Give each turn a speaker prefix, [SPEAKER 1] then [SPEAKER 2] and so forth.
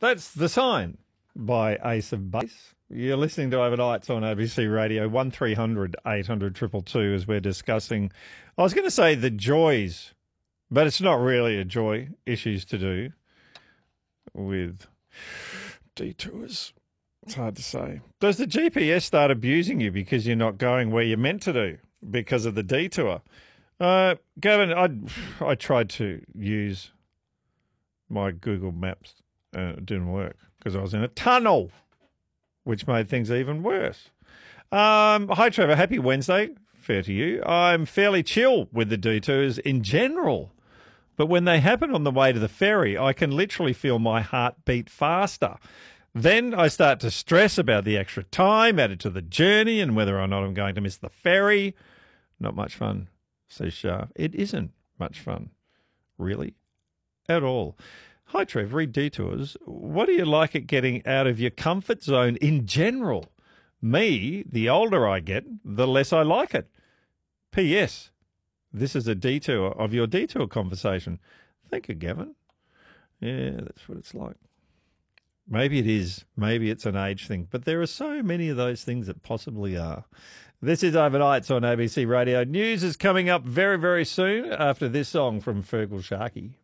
[SPEAKER 1] That's The Sign by Ace of Base. You're listening to Overnights on ABC Radio, 1300 800 222 as we're discussing, I was going to say the joys, but it's not really a joy, issues to do with detours. It's hard to say. Does the GPS start abusing you because you're not going where you're meant to do because of the detour? Gavin, I tried to use my Google Maps and it didn't work because I was in a tunnel, which made things even worse. Hi, Trevor. Happy Wednesday. Fair to you. I'm fairly chill with the detours in general, but when they happen on the way to the ferry, I can literally feel my heart beat faster. Then I start to stress about the extra time added to the journey and whether or not I'm going to miss the ferry. Not much fun, says Shah. It isn't much fun, really, at all. Hi, Trev. Read detours. What do you like at getting out of your comfort zone in general? Me, the older I get, the less I like it. P.S. This is a detour of your detour conversation. Thank you, Gavin. Yeah, that's what it's like. Maybe it is. Maybe it's an age thing. But there are so many of those things that possibly are. This is Overnights on ABC Radio. News is coming up very, very soon after this song from Fergal Sharkey.